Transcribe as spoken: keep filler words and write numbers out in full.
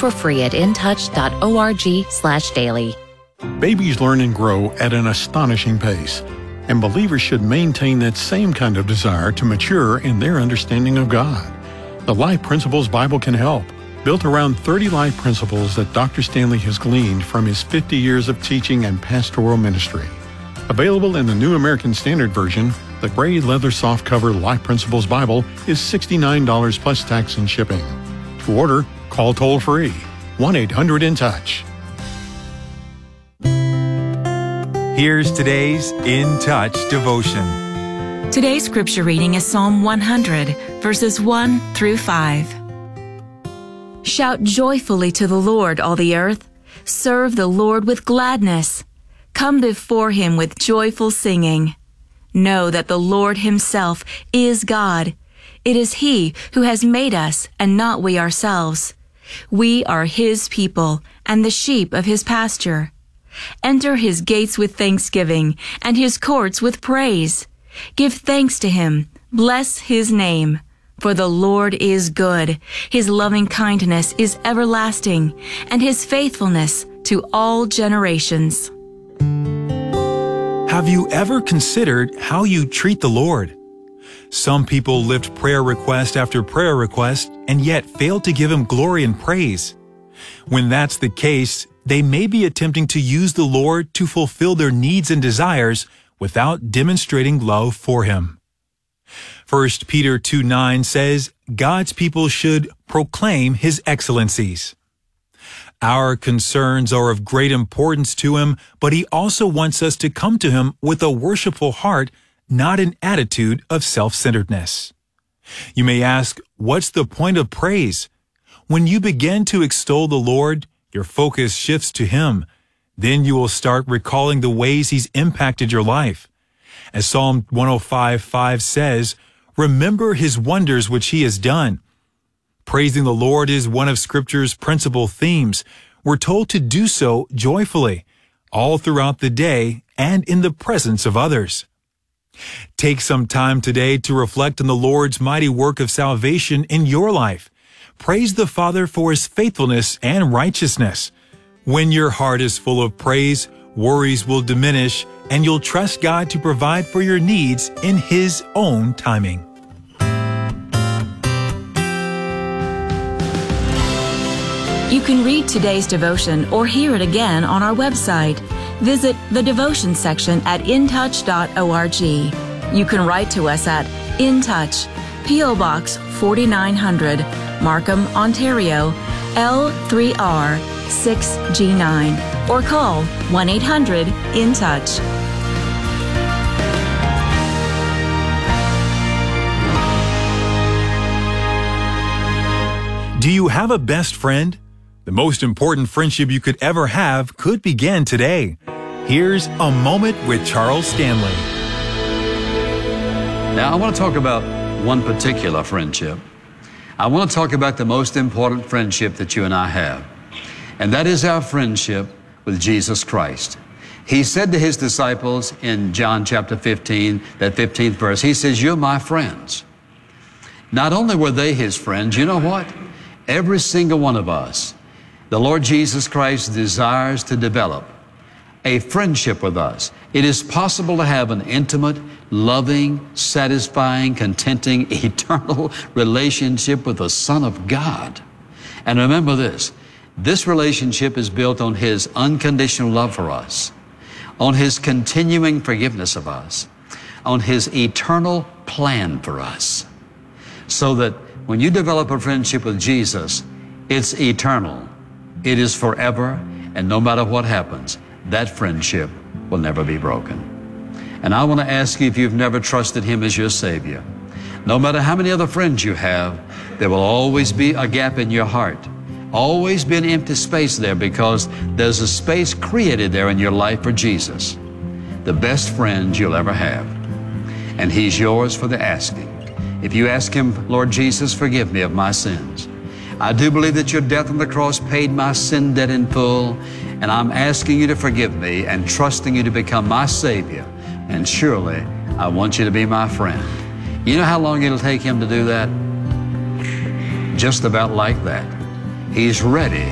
for free at intouch.org slash daily. Babies learn and grow at an astonishing pace, and believers should maintain that same kind of desire to mature in their understanding of God. The Life Principles Bible can help, built around thirty life principles that Doctor Stanley has gleaned from his fifty years of teaching and pastoral ministry. Available in the New American Standard Version, the gray leather softcover Life Principles Bible is sixty-nine dollars plus tax and shipping. To order, call toll-free one eight hundred in touch. Here's today's In Touch devotion. Today's scripture reading is Psalm one hundred, verses one through five. Shout joyfully to the Lord, all the earth. Serve the Lord with gladness. Come before Him with joyful singing. Know that the Lord Himself is God. It is He who has made us, and not we ourselves. We are His people, and the sheep of His pasture. Enter His gates with thanksgiving, and His courts with praise. Give thanks to Him. Bless His name. For the Lord is good. His loving kindness is everlasting, and His faithfulness to all generations. Have you ever considered how you treat the Lord? Some people lift prayer request after prayer request and yet fail to give Him glory and praise. When that's the case, they may be attempting to use the Lord to fulfill their needs and desires without demonstrating love for Him. First Peter two nine says, God's people should proclaim His excellencies. Our concerns are of great importance to Him, but He also wants us to come to Him with a worshipful heart, not an attitude of self-centeredness. You may ask, what's the point of praise? When you begin to extol the Lord, your focus shifts to Him. Then you will start recalling the ways He's impacted your life. As Psalm one oh five five says, remember His wonders which He has done. Praising the Lord is one of Scripture's principal themes. We're told to do so joyfully, all throughout the day and in the presence of others. Take some time today to reflect on the Lord's mighty work of salvation in your life. Praise the Father for His faithfulness and righteousness. When your heart is full of praise, worries will diminish, and you'll trust God to provide for your needs in His own timing. You can read today's devotion or hear it again on our website. Visit the devotion section at intouch dot org. You can write to us at In Touch, P O Box forty-nine hundred, Markham, Ontario, L three R six G nine, or call one eight hundred in touch. Do you have a best friend? The most important friendship you could ever have could begin today. Here's A Moment with Charles Stanley. Now, I want to talk about one particular friendship. I want to talk about the most important friendship that you and I have, and that is our friendship with Jesus Christ. He said to His disciples in John chapter fifteen, that fifteenth verse, He says, you're my friends. Not only were they His friends, you know what? Every single one of us, the Lord Jesus Christ desires to develop a friendship with us. It is possible to have an intimate, loving, satisfying, contenting, eternal relationship with the Son of God. And remember this, this relationship is built on His unconditional love for us, on His continuing forgiveness of us, on His eternal plan for us. So that when you develop a friendship with Jesus, it's eternal. It is forever, and no matter what happens, that friendship will never be broken. And I want to ask you, if you've never trusted Him as your Savior, no matter how many other friends you have, there will always be a gap in your heart, always be an empty space there, because there's a space created there in your life for Jesus, the best friend you'll ever have. And He's yours for the asking. If you ask Him, Lord Jesus, forgive me of my sins. I do believe that your death on the cross paid my sin debt in full, and I'm asking you to forgive me and trusting you to become my Savior. And surely, I want you to be my friend. You know how long it'll take Him to do that? Just about like that. He's ready